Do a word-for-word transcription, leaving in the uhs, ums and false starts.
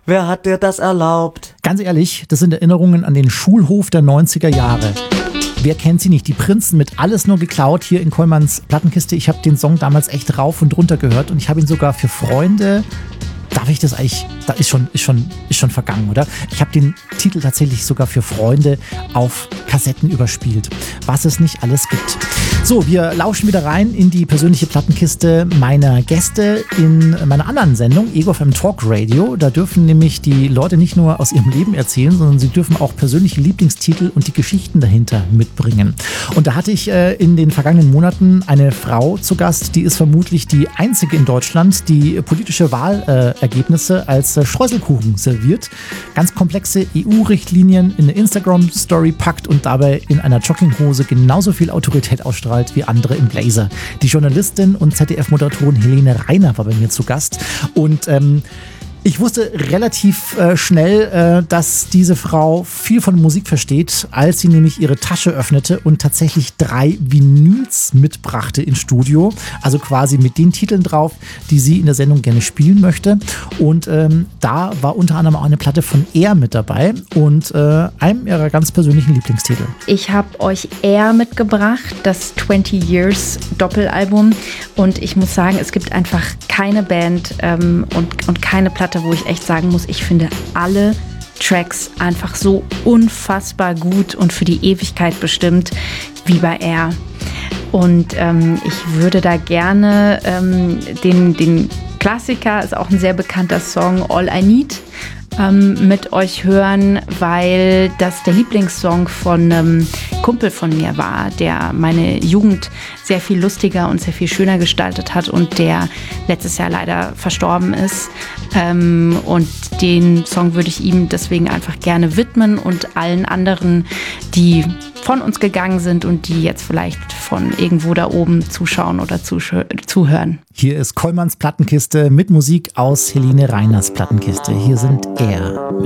Wer hat dir das erlaubt? Ganz ehrlich, das sind Erinnerungen an den Schulhof der neunziger Jahre. Wer kennt sie nicht? Die Prinzen mit Alles nur geklaut hier in Kollmanns Plattenkiste. Ich habe den Song damals echt rauf und runter gehört und ich habe ihn sogar für Freunde... Darf ich das eigentlich, da ist schon, ist schon, ist schon vergangen, oder? Ich habe den Titel tatsächlich sogar für Freunde auf Kassetten überspielt, was es nicht alles gibt. So, wir lauschen wieder rein in die persönliche Plattenkiste meiner Gäste in meiner anderen Sendung, Ego F M Talk Radio. Da dürfen nämlich die Leute nicht nur aus ihrem Leben erzählen, sondern sie dürfen auch persönliche Lieblingstitel und die Geschichten dahinter mitbringen. Und da hatte ich äh, in den vergangenen Monaten eine Frau zu Gast, die ist vermutlich die einzige in Deutschland, die politische Wahlergebnisse als äh, Streuselkuchen serviert, ganz komplexe E U-Richtlinien in eine Instagram-Story packt und dabei in einer Jogginghose genauso viel Autorität ausstrahlt wie andere im Blazer. Die Journalistin und Z D F-Moderatorin Helene Reiner war bei mir zu Gast und ähm, ich wusste relativ äh, schnell, äh, dass diese Frau viel von Musik versteht, als sie nämlich ihre Tasche öffnete und tatsächlich drei Vinyls mitbrachte ins Studio. Also quasi mit den Titeln drauf, die sie in der Sendung gerne spielen möchte. Und ähm, da war unter anderem auch eine Platte von Air mit dabei und äh, einem ihrer ganz persönlichen Lieblingstitel. Ich habe euch Air mitgebracht, das twenty Years Doppelalbum. Und ich muss sagen, es gibt einfach keine Band ähm, und, und keine Platte, wo ich echt sagen muss, ich finde alle Tracks einfach so unfassbar gut und für die Ewigkeit bestimmt wie bei Air. Und ähm, ich würde da gerne ähm, den, den Klassiker, ist auch ein sehr bekannter Song, All I Need, ähm, mit euch hören, weil das der Lieblingssong von einem Kumpel von mir war, der meine Jugend sehr viel lustiger und sehr viel schöner gestaltet hat und der letztes Jahr leider verstorben ist. Ähm, und den Song würde ich ihm deswegen einfach gerne widmen und allen anderen, die von uns gegangen sind und die jetzt vielleicht von irgendwo da oben zuschauen oder zusch- zuhören. Hier ist Kollmanns Plattenkiste mit Musik aus Helene Reiners Plattenkiste. Hier sind Air mit